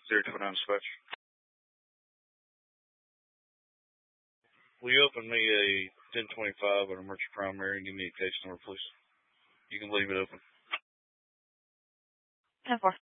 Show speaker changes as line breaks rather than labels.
029 dispatch. Will you open me a 1025 at emergency primary and give me a case number, please? You can leave it open.
10-4.